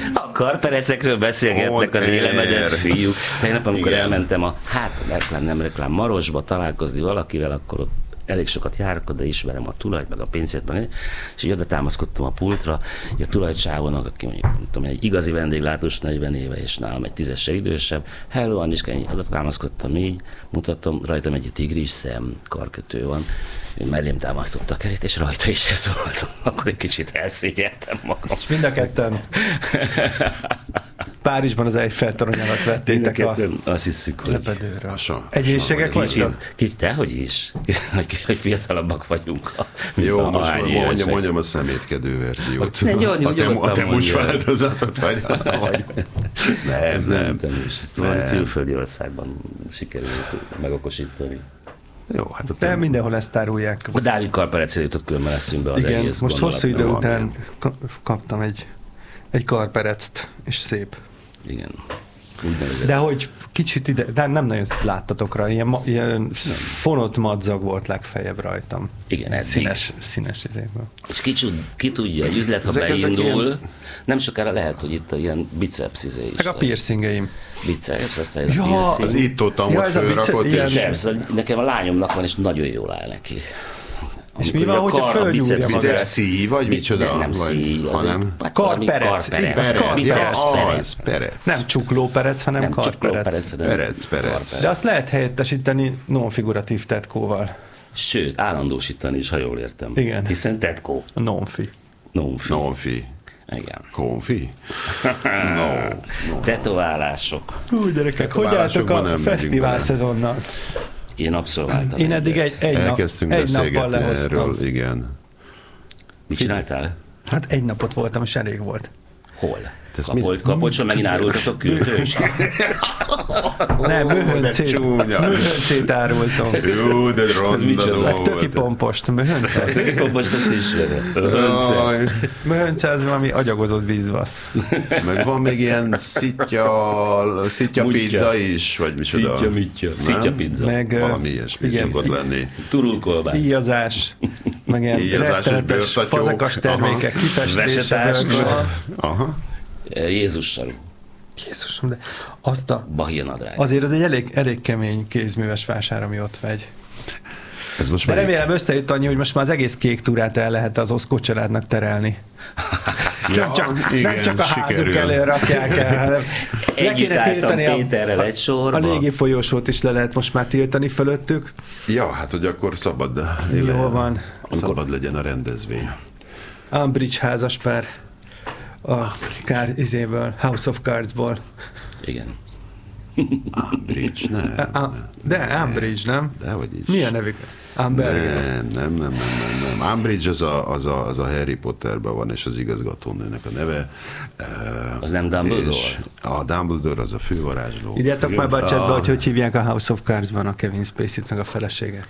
A karperecekről beszélgetnek az élemedett fiúk. Tegnap, amikor elmentem nem reklám, Marosba találkozni valakivel, akkor ott elég sokat járok, de ismerem a tulajt, meg a pénzét, meg, és így oda támaszkodtam a pultra, hogy a tulajcsávónak, aki mondjuk, nem tudom, egy igazi vendéglátós 40 éve, és nálam egy 10-essel idősebb, hello, Anniska, oda támaszkodtam így, mutatom, rajtam egy tigris szem, karkötő van, mellém támasztotta a kezét, és rajta is ez voltam. Akkor egy kicsit elszégyeltem magam. És mind a ketten Párizsban az Eiffel-torony alatt vettétek a azt hiszük, hogy lepedőről. Egyéniségek vagytok? Dehogy is. Hogy fiatalabbak vagyunk. Jó, most mondjam a szemétkedő verziót. A temus változatot, vagy? Nem. Ezt valami külföldi országban sikerült megokosítani. Jó, hát de mindenhol ezt árulják. A Dávid Karperecre jutott különben eszünkbe az igen, egész most hosszú idő gondolat. után kaptam egy karperezt, és szép. Igen. De hogy kicsit ide, de nem nagyon láttatok rá, ilyen fonott madzag volt legfeljebb rajtam. Igen, eddig. Színes izéből. És ki tudja, egy üzlet, ha beindul, nem sokára lehet, hogy itt ilyen biceps izé is. Meg a piercingeim. Biceps, aztán ez a piercing. Az itt-ott fölrakott. Biceps, nekem a lányomnak van, és nagyon jól áll neki. És mi van, hogyha fölgyúrja magát? Biceps szíj, vagy micsoda? Nem szíj, karperec. Perec. Nem csuklóperec, hanem karperec. Perec. De azt lehet helyettesíteni non-figuratív tetkóval. Sőt, állandósítani is, ha jól értem. Igen. Hiszen tetkó. Nonfi. Igen. Konfi? Tetoválások. Hú, gyerekek, hogy álltok a fesztivál szezonnal? Én abszolváltam. Én eddig elkezdtünk egy nappal lehoztam. erről, igen. Mit csináltál? Hát egy napot voltam, és elég volt. Hol? Kapolcson megint árultatok küldőst? Nem, möhöncét árultam. Jó, de ronda volt. Töki pompost, möhönce. Töki pompost, azt ismerem. Möhönce az valami agyagozott vízvasz. Meg van még ilyen szitja pizza is, vagy micsoda? Szitja pizza. Meg, valami ilyesmi szokott lenni. Turulkolbász. Íjazás. Meg ilyen rettenetes fazekas termékek, kifestése. Aha. Jézussal. Jézusom, de azt a... Bahia nadrág. Azért az egy elég kemény kézműves vásár, ami ott vegy. Ez most de remélem összejött annyi, hogy most már az egész kék túrát el lehet az Oszkó családnak terelni. Nem csak a házuk elő rakják el, hanem le kéne tiltani a légi folyósót is le lehet most már tiltani fölöttük. Ja, hát hogy akkor szabad. Jól van. Szabad legyen a rendezvény. Umbridge házaspár. A House of Cardsból. Igen. Umbridge, nem. De Umbridge, nem? Dehogy is. Milyen nevük? Amberger. Nem. Umbridge az a Harry Potterben van, és az igazgatónőnek a neve. Az nem Dumbledore? A Dumbledore az a fővarázsló. Írjátok már be a chatbe, hogy hívják a House of Cardsban a Kevin Spacey-t, meg a felesége.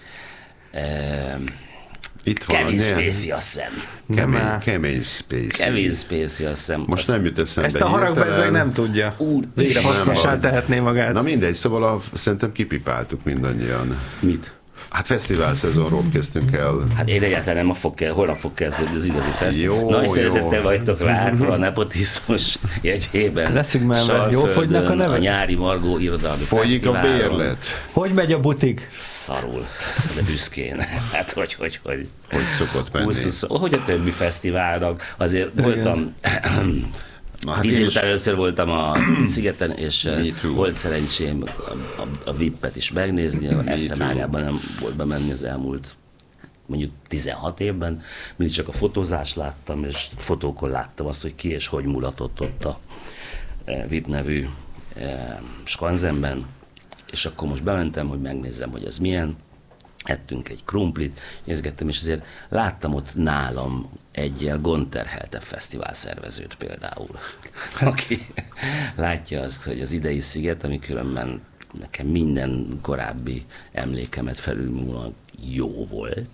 Itt van Kevin Spacey, azt hiszem. Kemény Spacey. Kevin Spacey, azt hiszem. Most nem jut eszembe. Ezt a haragba ezek nem tudja. Végre hasznosá tehetné magát. Na mindegy, szóval szerintem kipipáltuk mindannyian. Mit? Hát fesztivál szezonról kezdtünk el. Hát én egyáltalán nem holnap fog kezdődni az igazi fesztivál. Nagy szeretettel vagytok látva a nepotizmus jegyében. Leszünk már, jól fogynak a nevek? A nyári Margó irodalmi fogyik fesztiválon. A bérlet. Hogy megy a butik? Szarul, de büszkén. Hát hogy szokott menni? Hogy a többi fesztiválnak. Azért voltam... Hát után először voltam a Szigeten, és volt szerencsém a VIP-et is megnézni, a eszem ágában nem volt bemenni az elmúlt mondjuk 16 évben, mindig csak a fotózást láttam, és fotókon láttam azt, hogy ki és hogy mulatott ott a VIP nevű skanzenben, és akkor most bementem, hogy megnézzem, hogy ez milyen. Ettünk egy krumplit, nézgettem, és azért láttam ott nálam egy ilyen gondterheltebb fesztivál szervezőt például, aki látja azt, hogy az idei Sziget, ami különben nekem minden korábbi emlékemet felülmúlóan jó volt,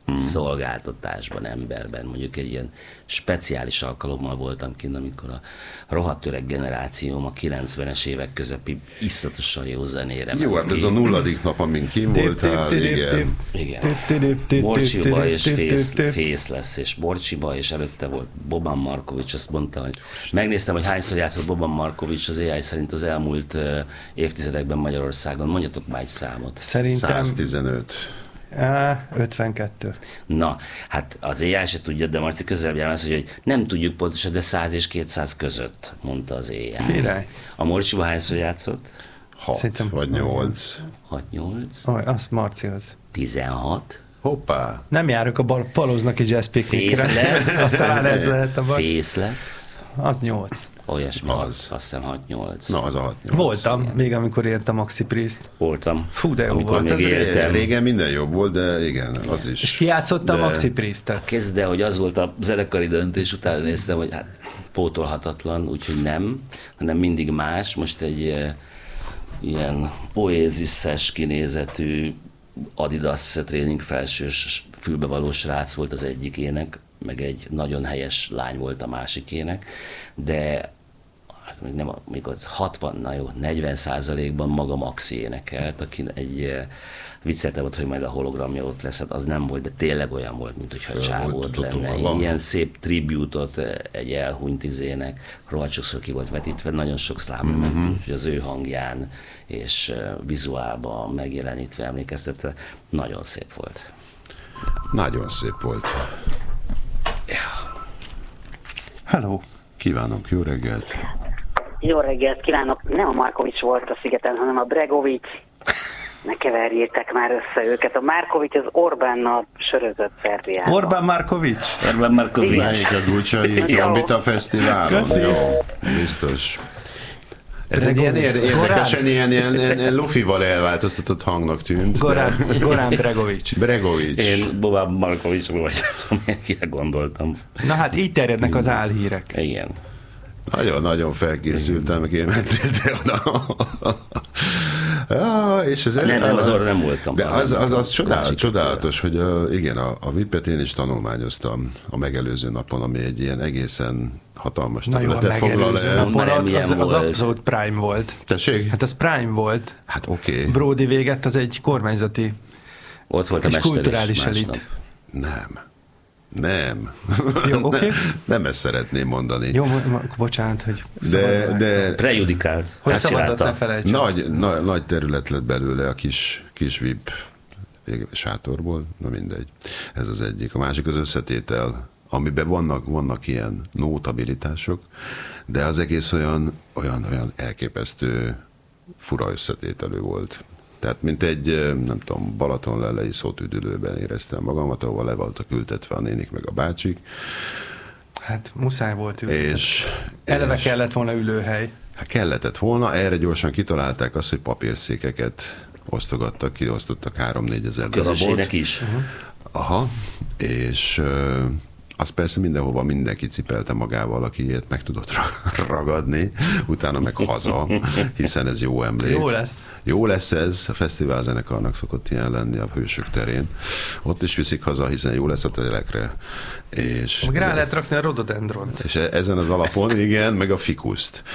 szolgáltatásban, emberben. Mondjuk egy ilyen speciális alkalommal voltam kint, amikor a rohadt öreg generációm a 90-es évek közepi iszonyatosan jó zenére. Jó, hát ez a 0. nap, amin kim voltál, igen. Borcsiba és Fész lesz, és Borcsiba, és előtte volt Boban Markovics, azt mondta, hogy megnéztem, hogy hányszor játszott Boban Markovics az AI szerint az elmúlt évtizedekben Magyarországon. Mondjatok már egy számot. Szerintem 115. 52. Na, hát az AI se tudja, de Marci közelebb jelmez, hogy nem tudjuk pontosan, de 100 és 200 között, mondta az AI. Király. A Morcsiba hányszor játszott? 6 Szerintem vagy 8. 6-8. Az Marcihoz. 16. Hoppá. Nem járok a Palóznak egy jazz picnicre. Fész lesz. Talán ez lehet a baj. Fész lesz. Az 8. Olyasmi, Az. azt hiszem 6-8. Na, az a 6-8. Voltam, még amikor értem Maxi Priest. Voltam. Fú, de jó amikor volt. még Ez éltem. régen minden jobb volt, de igen, az is. És ki játszotta a De- Maxi Priestet? Kezd, de hogy az volt a zenekari döntés, utána néztem, hogy hát pótolhatatlan, úgyhogy nem, hanem mindig más. Most egy ilyen Oasis-es kinézetű Adidas tréning felsős fülbevaló srác volt az egyikének, meg egy nagyon helyes lány volt a másikének, de hát még az 60, na jó, 40%-ban maga Maxi énekelt, aki egy viccelte volt, hogy majd a hologramja ott lesz, hát az nem volt, de tényleg olyan volt, mint hogyha csávó ott lenne. Ilyen szép tribútot egy elhunyt izének, rohadt sokszor ki volt vetítve, nagyon sok szlámra ment, úgyhogy az ő hangján és vizuálban megjelenítve, emlékeztetve, nagyon szép volt. Nagyon szép volt. Hello. Kívánok, jó reggelt. Jó reggelt kívánok! Nem a Markovics volt a szigeten, hanem a Bregovics. Ne keverjétek már össze őket. A Markovics az Orbánnal sörözött Szerbiában. Orbán Markovics. Orbán Markovics. Melyik a Gucsai Trombita Fesztiválon? Köszi. Jó, biztos. Ez egy ilyen érdekesen ilyen lufival elváltoztatott hangnak tűnt. Goran Bregovics. Bregovics. Én Boban Markovics vagy nem tudom, én kire gondoltam. Na hát így terjednek az álhírek. Igen. Nagyon felkészültem, meg én mentél te oda. És ez Nem, az orra nem voltam. De az csodálatos, hogy igen, a VIP-et én is tanulmányoztam a megelőző napon, ami egy ilyen egészen hatalmas területet foglal el. Az abszolút prime volt. Tessék? Hát az prime volt. Hát oké. Brody véget, az egy kormányzati Ott volt a és mester kulturális is elit. Nem. Jó, oké. Nem ezt szeretném mondani. Jó, bocsánat, hogy De prejudikált. hogy Hát szabadot csinálta. ne felejtsem. nagy terület lett belőle a kis VIP sátorból, na mindegy. Ez az egyik. A másik az összetétel, amiben vannak ilyen notabilitások, de az egész olyan elképesztő fura összetételő volt. Tehát mint egy, nem tudom, Balatonlellei szótüdülőben éreztem magamat, ahol le voltak ültetve a nénik meg a bácsik. Hát muszáj volt ülni. És eleve kellett volna ülőhely. Hát kelletett volna, erre gyorsan kitalálták azt, hogy papírszékeket osztogattak, kiosztottak 3-4 ezer darabot. Közösségnek is. Aha, és az persze mindenhova mindenki cipelte magával, aki ilyet meg tudott ragadni, utána meg haza, hiszen ez jó emlék. Jó lesz. Jó lesz ez, a fesztiválzenekarnak szokott ilyen lenni a Hősök terén. Ott is viszik haza, hiszen jó lesz a telekre. És Meg rá lehet rakni a rododendront. és ezen az alapon, igen, meg a fikuszt.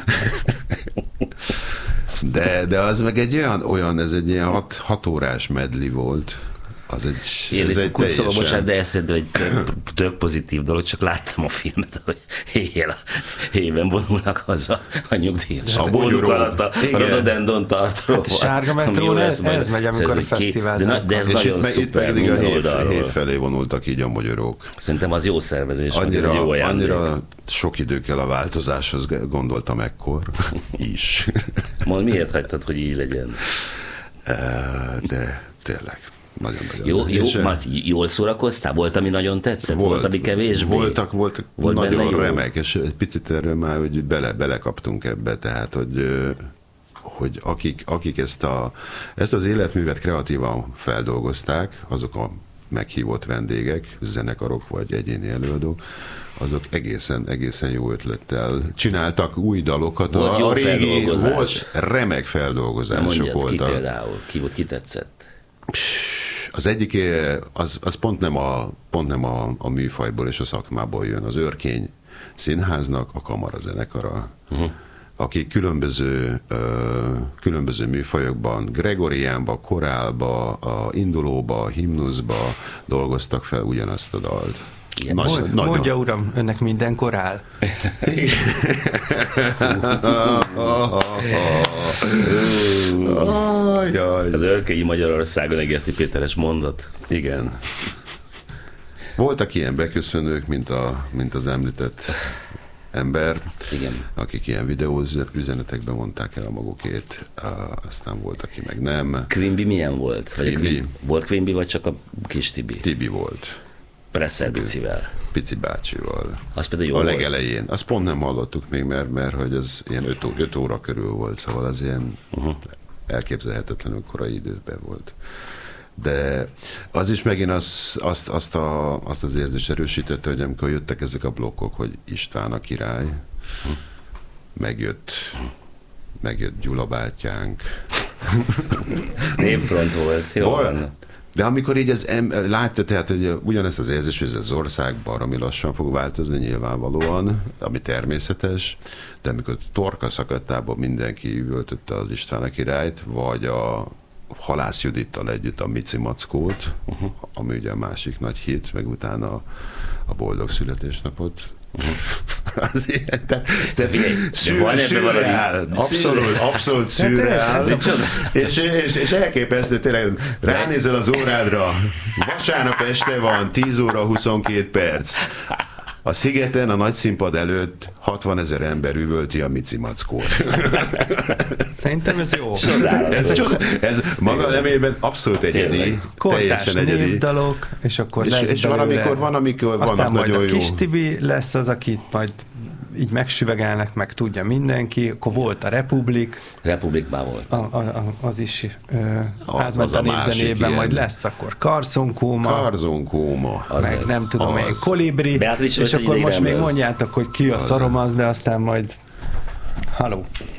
De az meg egy olyan ez egy ilyen 6 órás medli volt. Az egy, Én ez egy kuszolom, teljesen... bocsánat, de ez szerintem egy tök pozitív dolog, csak láttam a filmet, hogy éjjel vonulnak haza a nyugdíjas. A bónuk alatt a rododendron tartó. Hát a sárga metrón ez megy, amikor a fesztivál. De ez nagyon szuper pedig a minden hív oldalról. felé vonultak így a magyarok. Szerintem az jó szervezés, jó ajándék. Annyira sok idő kell a változáshoz, gondoltam ekkor is. Mond, miért hagytad, hogy így legyen? De tényleg. Nagyon. Jó, Marci, jól szórakoztál? Volt, ami nagyon tetszett? Volt ami kevésbé? Voltak volt nagyon remek, és egy picit erről már hogy belekaptunk ebbe, tehát, hogy akik ezt az életművet kreatívan feldolgozták, azok a meghívott vendégek, zenekarok vagy egyéni előadók, azok egészen jó ötlettel csináltak új dalokat. Volt jó feldolgozás. Volt remek feldolgozások voltak. Ki például? Ki tetszett? Az egyik, az pont nem a műfajból és a szakmából jön. Az Örkény Színháznak a kamarazenekara, akik különböző műfajokban, gregoriánba, korálba, a indulóba, a himnuszba dolgoztak fel ugyanazt a dalt. Mondja, uram, önnek minden korál. Az Örkényi Magyarországon egészi Péteres mondat. Igen. Voltak ilyen beköszönők, mint az említett ember, igen, akik ilyen videóüzenetekben mondták el a magukét, aztán volt, aki meg nem. Quimby milyen volt? Quimby. Volt Quimby, vagy csak a kis Tibi? Tibi volt. Presser Picivel. Pici bácsival. Az például jó a volt. legelején. Azt pont nem hallottuk még, mert hogy ez ilyen 5 óra körül volt, szóval az ilyen elképzelhetetlenül korai időben volt. De az is megint azt az érzést erősítette, hogy amikor jöttek ezek a blokkok, hogy István a király, megjött Gyula bátyánk. Népfront volt. Jó. De amikor így látta, tehát, hogy ugyanezt az érzés, hogy ez az ország baromi lassan fog változni nyilvánvalóan, ami természetes, de amikor torka szakadtában mindenki üvöltötte az István a királyt, vagy a Halász Judittal együtt a Mici Mackót, ami ugye a másik nagy hit, meg utána a Boldog születésnapot. Az ilyen, abszolút szürreál. És elképesztő, tényleg ránézel az órádra, vasárnap este van 10 óra 22 perc. A Szigeten, a nagy színpad előtt 60 000 ember üvölti a Mici Mackót. Szerintem ez jó. Ez maga nemében abszolút egyedi. Teljesen egyedi. Népdalok, és akkor lesz és van, amikor vannak nagyon jó. Aztán majd a Kis Tibi lesz az, akit majd így megsüvegelnek, meg tudja mindenki. Akkor volt a Republik. Republikban volt. Az is átment a névzenében, majd lesz akkor Karzonkóma. Meg nem tudom, még Kolibri. Beatrice, és akkor most még mondjátok, hogy ki a szarom az, de aztán majd... Halló.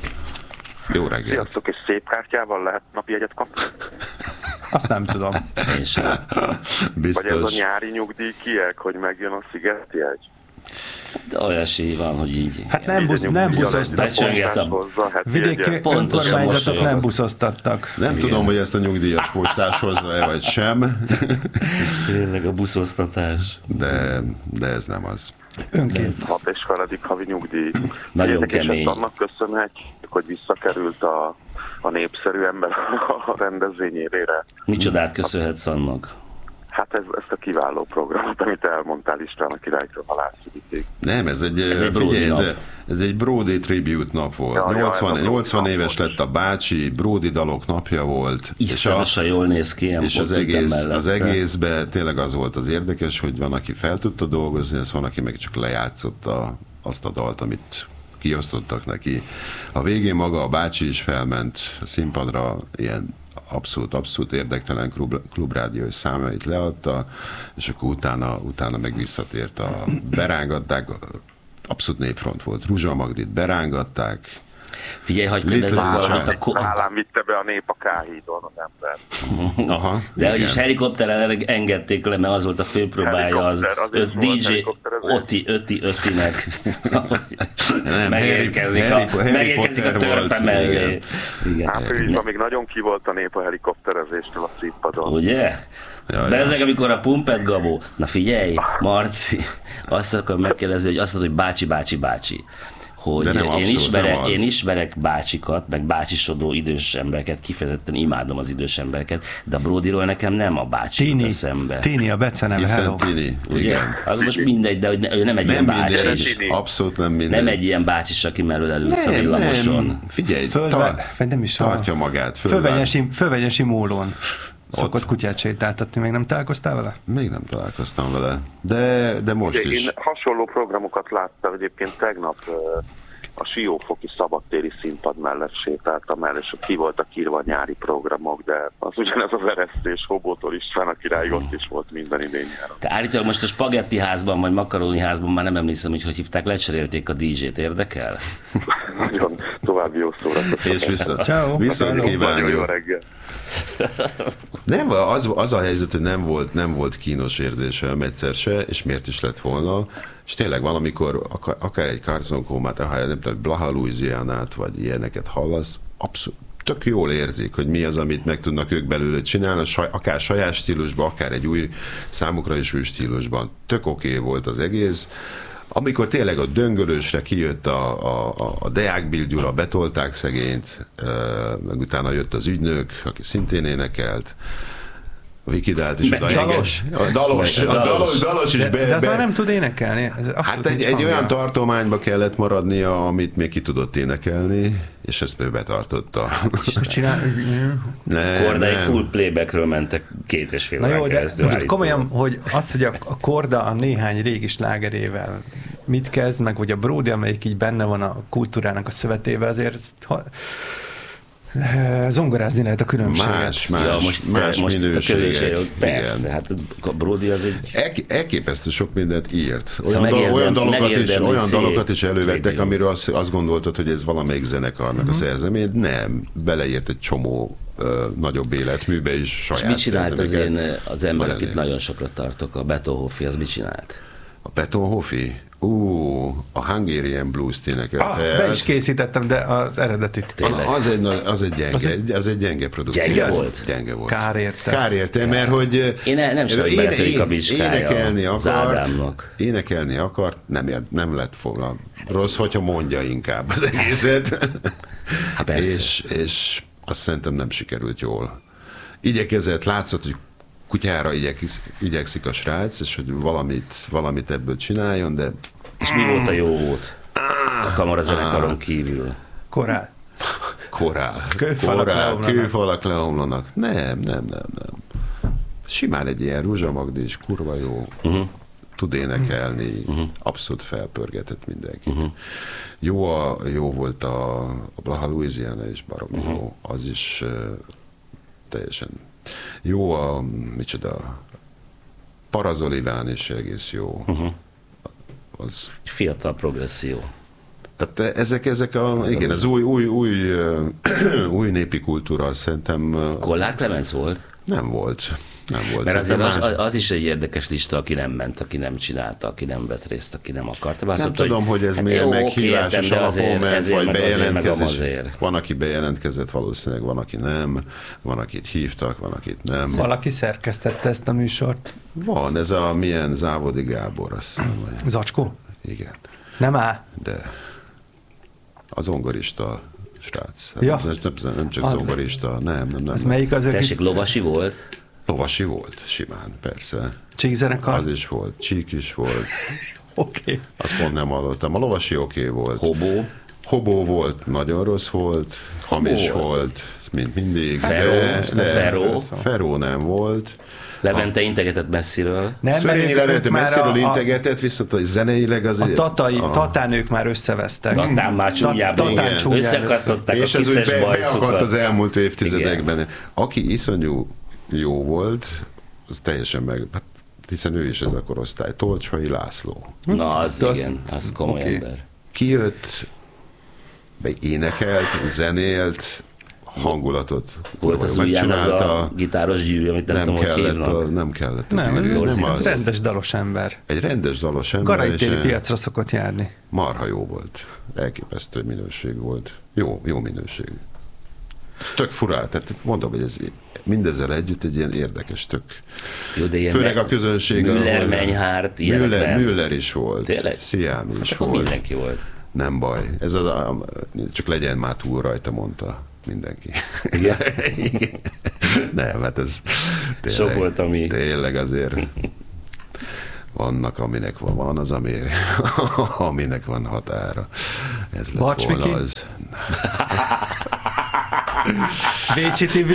Jó reggelt. Sziasztok, és szép kártyával lehet napi jegyet kapni? Azt nem tudom. Én sem. Biztos. Vagy ez a nyári nyugdíj kiek, hogy megjön a Szigeti jegy? De olyasmi van, hogy így. Hát nem buszoztattak. Vidéki önkormányzatok nem buszoztattak. Nem tudom, hogy ezt a nyugdíjas postás hozza-e, vagy sem. Tényleg a buszoztatás. De ez nem az. Önként. 6,5. havi nyugdíj. Nagyon kemény. Annak köszönhetjük, hogy visszakerült a népszerű ember a rendezvényére. Micsodát köszönhetsz annak? Hát ezt a kiváló programot, amit elmondtál István a királyról Halász Juditig. Nem, ez egy Brody Tribute nap volt. 80 éves lett a bácsi, Brody dalok napja volt. Iszonyatosan jól néz ki. És az egészben tényleg az volt az érdekes, hogy van, aki fel tudta dolgozni, ez van, aki meg csak lejátszotta azt a dalt, amit kiosztottak neki. A végén maga a bácsi is felment a színpadra, ilyen abszolút érdektelen klubrádiós számait leadta, és akkor utána meg visszatért berángatták, abszolút népfront volt. Ruzsa Magdit berángatták. Figyelj, hagyj kérdezni valamit. Állám vitte be a nép a K-hídon az ember. Aha, de hogy is helikopterrel engedték le, mert az volt a főpróbája az DJ Öcinek. Megérkezik a törpe mellé. Áprilisban még nagyon ki volt a nép a helikopterezéstől a színpadon. Ugye? De ezek, amikor a Pumpet Gabó, na figyelj, Marci, azt akarom megkérdezni, hogy azt mondod, hogy bácsi. Hogy én ismerek bácsikat, meg bácsisodó idős embereket, kifejezetten imádom az idős embereket, de a Brodyról nekem nem a bácsi jut eszembe. Tini, a beceneve, hello. Tini, igen. Az most mindegy, de ő nem egy ilyen bácsis. Abszolút nem mindegy. Nem egy ilyen bácsis, aki mellől elülsz a villamoson. Figyelj, tartja magát. Fölvegyesi mólón. Szokott kutyát sétáltatni, még nem találkoztál vele? Még nem találkoztam vele, de most is. Én hasonló programokat láttam egyébként tegnap a Siófoki szabadtéri színpad mellett sétáltam el, és ki voltak írva a nyári programok, de az ugyanez az eresztés Hobótól István a királyig ott is volt minden idén nyáron. Te állítólag most a Spagetti házban, vagy Makaroni házban, már nem emlékszem, hogy hívták, lecserélték a DJ-t, érdekel? Nagyon további jó szórakozás. És viszont kívánjuk. Jó reggel. Nem, az a helyzet, hogy nem volt kínos érzésem egyszer se, és miért is lett volna. És tényleg valamikor akár egy karconkómát, akár nem tudom, Blaha Louisianát, vagy ilyeneket hallasz, abszolút tök jól érzik, hogy mi az, amit meg tudnak ők belőle csinálni, akár saját stílusban, akár egy új, számukra is új stílusban. Tök oké volt az egész. Amikor tényleg a döngölősre kijött a Deák Bill Gyula, betolták szegényt, meg utána jött az ügynök, aki szintén énekelt, a Vikidált is oda. Dalos is de az már nem tud énekelni. Hát egy olyan tartományba kellett maradnia, amit még ki tudott énekelni, és ezt ő betartotta. Kordáig full playbackről mentek 2,5 órán keresztül. Most komolyan, hogy az, hogy a Korda a néhány régi slágerével mit kezd, meg hogy a Brody, amelyik így benne van a kultúrának a szövetével, azért zongorázni lehet a különbséget. Más minőségek. Persze, hát a Brody az egy... Elképesztő sok mindent írt. Olyan dalokat is elővettek, amiről azt gondoltad, hogy ez valamelyik zenekarnak a szerzemény. Nem, beleírt egy csomó nagyobb életműbe is saját. És mit csinált az ember, akit nagyon sokra tartok, a Beethoven, az mit csinált? A Beethoven? A Hungarian Blues-t énekelte. Be is készítettem, de az eredetit. Az egy gyenge produkció. Gyenge volt. Kár érte, mert hogy én nem tudom, hogy beletörik a biskája énekelni akart, nem lett volna rossz, hogyha mondja inkább az egészet. és azt szerintem nem sikerült jól. Igyekezett, látszott, hogy kutyára igyekszik a srác, és hogy valamit ebből csináljon, de... És mi volt a jó volt? A kamarazenekaron kívül. Korál. Kőfalak leomlanak. Nem. Simán egy ilyen Ruzsa Magdi is kurva jó. Tud énekelni. Abszolút felpörgetett mindenkit. Jó volt a Blaha Louisiana is baromi jó. Az is teljesen jó micsoda, Parazoliván is egész jó. Az fiatal progresszió. Tehát ezek igen, az új népi kultúra, szerintem... Kollár Clemens volt? Nem volt. Mert azért az is egy érdekes lista, aki nem ment, aki nem csinálta, aki nem vett részt, aki nem akarta. Nem tudom, hogy ez miért meghívásos alapon ment, vagy bejelentkezés. Van, aki bejelentkezett valószínűleg, van, aki nem, van, akit hívtak, van, akit nem. Valaki szerkesztette ezt a műsort? Van, ez a milyen Závodi Gábor, azt hiszem. Zacskó? Igen. Nem áll? De az zongorista srác. Ja. Nem csak zongorista, nem. Az melyik az? Tessék, lovasi volt? Lovasi volt, simán, persze. Csíkzenekar? Az is volt, Csík is volt. Oké. Azt pont nem hallottam. A lovasi oké volt. Hobó volt, nagyon rossz volt. Hamis volt, mint mindig. Feró nem volt. Levente integetett messziről. Szörényi Levente messziről integetett, viszont a zeneileg azért... A tatánők már összevesztek. Tatán már csúnyában. Összekasztották a kiszes bajszukat. Beakadt az elmúlt évtizedekben. Igen. Aki iszonyú jó volt, az teljesen hiszen ő is ez a korosztály. Tolcsai László. Na, az komoly ember. Kijött, énekelt, zenélt, hangulatot. Volt az ujján az a gitáros gyűrű, amit nem tudom, hogy hívnak. Nem kellett. Nem az. Rendes dalos ember. Egy rendes dalos ember. Garajtéri piacra szokott járni. Marha jó volt. Elképesztő minőség volt. Jó minőség. Tök furál, tehát mondom, hogy ez mindezzel együtt egy ilyen érdekes tök. Jó, de főleg a közönség. Müller, Menyhárt, Müller is volt. Tényleg? Sziámi is hát volt. Mindenki volt. Nem baj. Csak legyen már túl rajta, mondta mindenki. Igen? Igen. Nem, hát ez tényleg, sok volt, ami... Tényleg azért vannak, aminek van az, aminek van határa. Ez lett Bacs, volna Miki? az. Vécsi TV.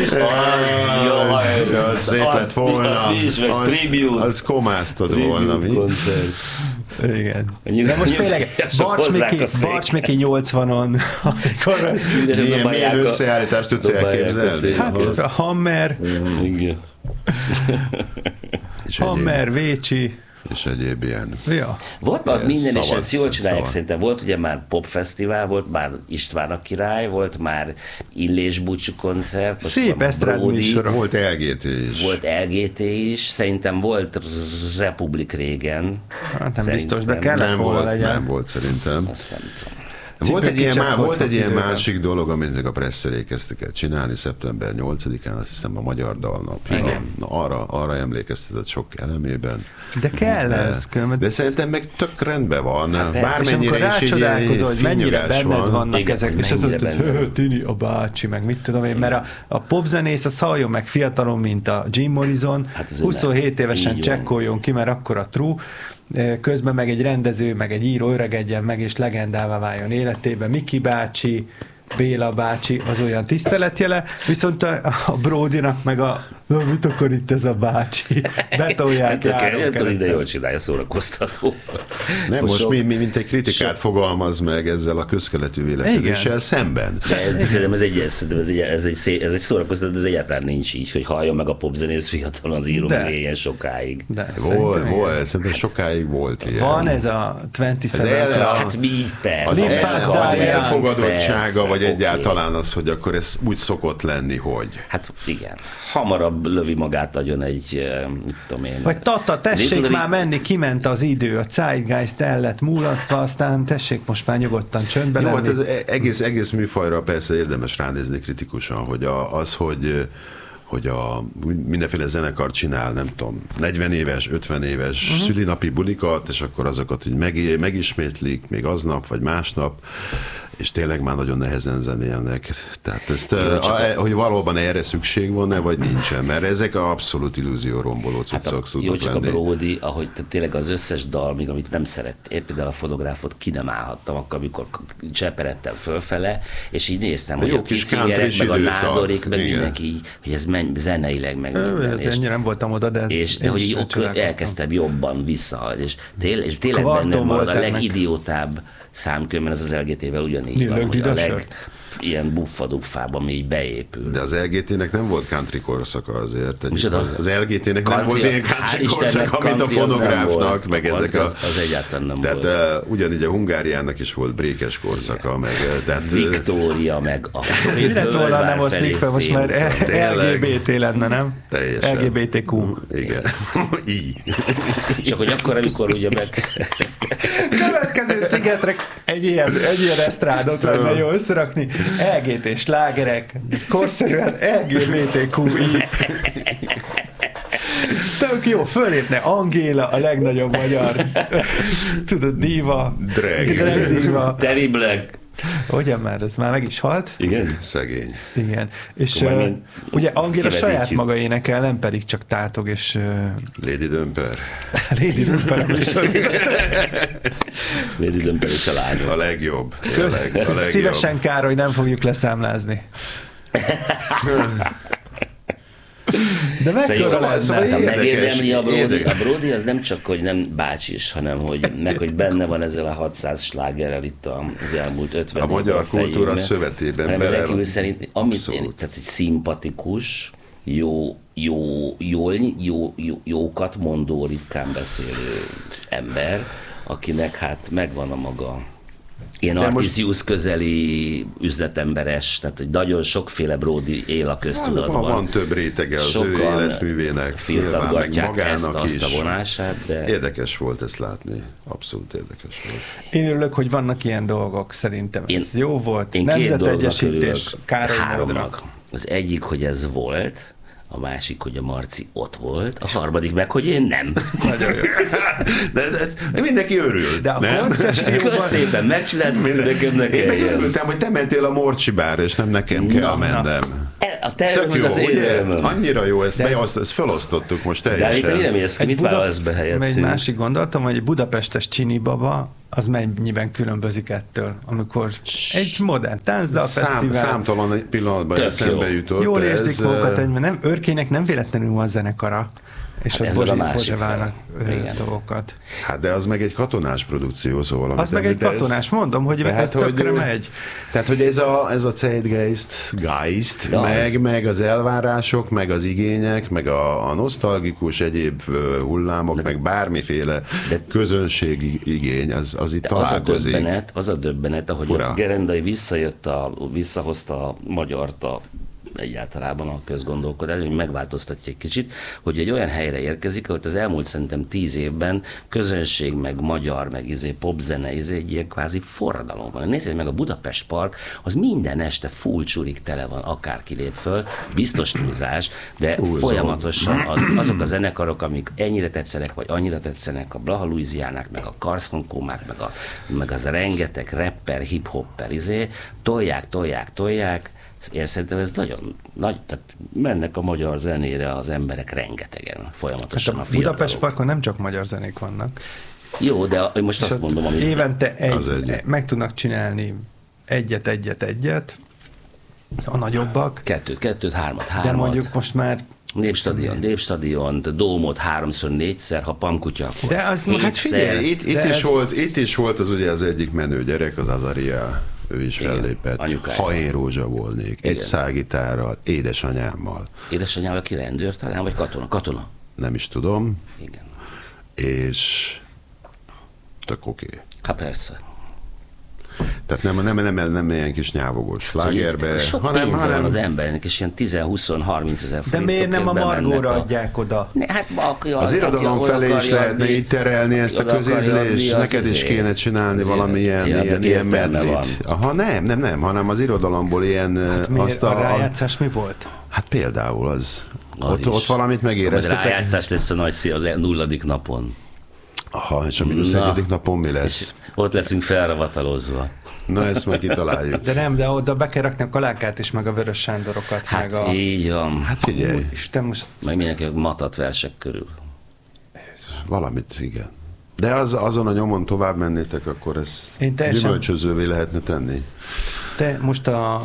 Szép lett volna. Az komáztad volna. Igen. De most tényleg Barcs Miki 80-on. Milyen összeállítást tudsz elképzelni? Hát Hammer. Igen. Hammer, Vécsi. és egyéb ilyen. Ja. Volt már minden, és ezt jól csinálják szerintem. Volt ugye már popfesztivál, volt már István a király, volt már Illés búcsú koncert. Szép esztrád műsorok. Volt LGT is. Volt LGT is. Szerintem volt Republik régen. Hát nem biztos, de kellett volna legyen. Nem volt szerintem. Azt nem tudom. Volt egy ilyen másik dolog, amit a Presszerék kezdtek el csinálni szeptember 8-án, azt hiszem a Magyar Dalnapja. Arra emlékeztetett sok elemében. De kell ez. De szerintem meg tök rendben van. Hát bármennyire is rácsodálkozol, hogy mennyire benned vannak ezek. És az ott, Tini a bácsi, meg mit tudom én, mert a popzenész az halljon meg fiatalon, mint a Jim Morrison, 27 évesen csekkoljon ki, mert akkor a true, közben meg egy rendező, meg egy író öregedjen meg, és legendává váljon életében. Miki bácsi, Béla bácsi, az olyan tiszteletjele, viszont a Brodynak meg mit akar itt ez a bácsi? Betolják rá. Az ide jól csinálja, szórakoztató. Nem, most mint egy kritikát fogalmaz meg ezzel a közkeletű vélekedéssel szemben. De szerintem ez egy szórakoztató, ez egyáltalán nincs így, hogy halljon meg a popzenész fiatal az író ilyen sokáig. Volt, szerintem sokáig volt ilyen. Van ez a 27 hát mi persze. Az elfogadottsága, vagy egyáltalán az, hogy akkor ez úgy szokott lenni, hogy... Hát igen. Hamarabb lövi magát agyon egy, mit tudom én. Vagy Tata, tessék már menni, kiment az idő, a Zeitgeist el lett múlasztva, aztán tessék most már nyugodtan csöndbe lenni. Hát ez egész műfajra persze érdemes ránézni kritikusan, hogy mindenféle zenekar csinál, nem tudom, 40 éves, 50 éves szülinapi bulikat, és akkor azokat hogy megismétlik még aznap, vagy másnap, és tényleg már nagyon nehezen zenélnek. Tehát ezt, hogy valóban erre szükség van-e, vagy nincsen, mert ezek abszolút illúzióromboló cuccok szoktak jó, csak lenni. A Brody, ahogy tényleg az összes dal, még amit nem szeret, például a Fotográfot ki nem állhattam, akkor, amikor cseperedtem fölfele, és így néztem, hogy a Kicingerek, meg a Nádorék, meg mindenki így, hogy ez zeneileg meg minden. Ez ennyire nem voltam oda, de hogy így elkezdtem jobban vissza, és tényleg bennem van a legidiótább számkőben, ez az LGT-vel ugyanígy van, hogy a ilyen buffa-duffában így beépül. De az LGT-nek nem volt country korszaka azért. Az LGT-nek nem volt ilyen country korszaka, mint a Fonográfnak, meg ezek a... Az egyáltalán nem volt. Tehát ugyanígy a Hungáriának is volt brékes korszaka, meg... Viktória, meg a... Mi lett volna, nem oszlik fel, most már LGBT lenne, nem? Teljesen. LGBTQ. Igen. Így. Csak hogy akkor, amikor ugye meg... Következő szigetre egy ilyen esztrádot lenne jó összerakni. LGT slágerek, korszerűen LGBTQI. Tök jó, fölépne Angéla, a legnagyobb magyar, tudod, diva, drag diva. Terry Black. Ugyan már, ez már meg is halt. Igen, szegény. Igen, és ugye Angéla saját maga énekel, nem pedig csak tátog, és... Lady Dömper. Lady Dömper a műsorvezető. Lady Dömper és a lány. A legjobb. Szívesen kár, hogy nem fogjuk leszámlázni. De megérdemli a Brody, az nem csak, hogy nem bácsis, hanem hogy benne van ezzel a 600 slágerrel itt az elmúlt 50 a magyar kultúra szövetében. Hanem ezek kívül szerint, amit én, tehát egy szimpatikus, jókat mondó, ritkán beszélő ember, akinek hát megvan a maga ilyen Artisius közeli üzletemberes, tehát hogy nagyon sokféle Brody él a köztudatban. Van több rétege az ő életművének. Firtatgatják ezt-azt a vonását, de... Érdekes volt ezt látni. Abszolút érdekes volt. Én örülök, hogy vannak ilyen dolgok, szerintem. Ez jó volt. Én Nemzetegyesítés. Háromnak. Az egyik, hogy ez volt, a másik, hogy a Marci ott volt, a harmadik meg, hogy én nem. Nagyon jó. De ez mindenki örül. De a koncepcióban... Szépen megcsinált, nekem ne kelljen. Én meg örültem, hogy te mentél a Morcsibára, és nem nekem kell mennem. A te örömöd az én örömöm. Annyira jó, ezt felosztottuk most teljesen. De mire mész ki, mit vállalsz be helyettünk? Egy másik gondolatom, hogy egy budapestes csinibaba, az mennyiben különbözik ettől, amikor egy modern táncdalfesztivál... Számtalan pillanatban eszembe jutott. Jól érzik magukat, Örkének nem véletlenül van zenekara. és hát ott Bozseválnak dolgokat. Hát de az meg egy katonás produkció, szóval. Az meg egy katonás, mondom, hogy ez tökre megy. Tehát, hogy ez a Zeitgeist, meg az elvárások, meg az igények, meg a nosztalgikus egyéb hullámok, meg bármiféle közönségi igény, az itt találkozik. Az a döbbenet, ahogy a Gerendai visszahozta a magyart egyáltalában a közgondolkodás, hogy megváltoztatja egy kicsit, hogy egy olyan helyre érkezik, ahol az elmúlt szerintem 10 évben közönség, meg magyar, meg popzene, egy ilyen kvázi forradalom van. Nézzék meg, a Budapest Park, az minden este full csurig tele van, akár kilép föl, biztos túlzás, de folyamatosan azok a zenekarok, amik ennyire tetszenek, vagy annyira tetszenek, a Blaha Louisianák, meg a Carson Comák, meg az rengeteg rapper, hip-hopper, tolják, én szerintem ez nagyon nagy, tehát mennek a magyar zenére az emberek rengetegen, folyamatosan hát a Budapest Parkon nem csak magyar zenék vannak. Jó, de most azt mondom, amit... Évente meg tudnak csinálni egyet, a nagyobbak. Kettőt, hármat. De mondjuk most már Népstadion, Dómot 3-4-szer, ha Pamkutya, akkor de az hát figyelj, itt is volt az ugye az egyik menő gyerek, az Azaria. Ő is fellépett. Ha én Rózsa volnék. Egy szálgitárral, édesanyámmal. Édesanyámmal, aki rendőr talán, vagy katona? Nem is tudom. Igen. És tök oké. Hát persze. Tehát nem ilyen kis nyávogos lágerbe, sok pénze van az embernek, és ilyen 10-20-30 ezer forintot. De miért nem a Margóra adják oda? Hát, az irodalom felé is lehetne így terelni ezt a közízlést, neked is kéne csinálni valami ilyen medlit. Aha, nem, hanem az irodalomból ilyen... Hát a rájátszás mi volt? Hát például az ott valamit megéreztetek. A rájátszás lesz a nagy szív az 0. napon. Aha, és a -1. napon mi lesz? Ott leszünk felravatalozva. Na, ezt meg kitaláljuk. De oda be kell rakni a Kalákát is, meg a Vörös Sándorokat. Hát meg így van. Hát figyelj. Isten most... Meg mindenki matat versek körül. Valamit, igen. De azon a nyomon tovább mennétek, akkor ezt gyümölcsözővé lehetne tenni. Te most a...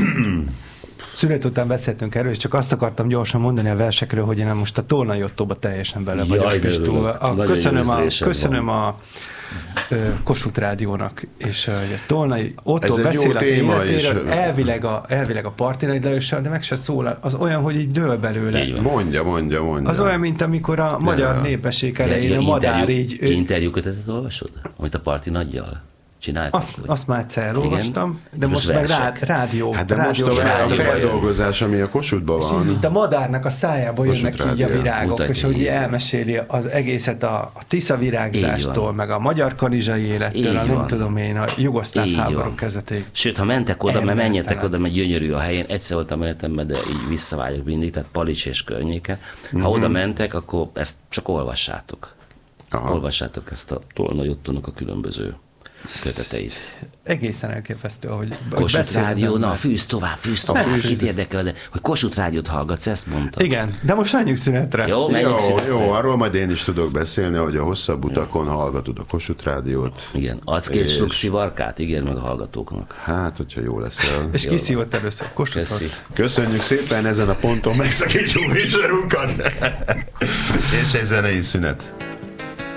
szület után beszéltünk erről, és csak azt akartam gyorsan mondani a versekről, hogy én most a Tolnai Ottóba teljesen bele vagyok. Köszönöm a Kossuth Rádiónak, és a Tolnai Ottó beszél az életéről, elvileg a Parti Nagy Lajossal, de meg se szól, az olyan, hogy így dől belőle. Mondja. Az olyan, mint amikor a magyar népesség elején a madár így... Interjúkötetet olvasod? Amit a Parti Nagyjal csináltak? Azt már egyszer elolvastam, de most meg rádió. Hát de most a feldolgozás, ami a Kossuthban van. És mint a madárnak a szájából jönnek így a virágok, és hogy elmeséli az egészet a Tisza virágzástól, meg a magyar kanizsai élettől, nem tudom én, a jugoszláv háború kezdetéig. Sőt, ha mentek oda, mert menjetek oda, mert gyönyörű a helyen, egyszer voltam életemben, de így visszavágyok mindig, tehát Palics és környéke. Ha oda mentek, akkor ezt csak olvassátok. Olvassátok ezt a Tolnai Ottónak a különböző köteteit. Egészen elképesztő, hogy Kossuth Rádió, na fűz tovább. Kit érdekel, hogy Kossuth Rádiót hallgatsz, ezt mondtam. Igen, de most menjünk szünetre. Jó, arról majd én is tudok beszélni, hogy a hosszabb utakon hallgatod a Kossuth Rádiót. Igen, adsz két slugszivarkát, ígérd meg a hallgatóknak. Hát, hogyha jó leszel. És ki szívott először Kossuthot? Köszönjük szépen, ezen a ponton megszakítjuk műsorunkat. És egy zenei szünet.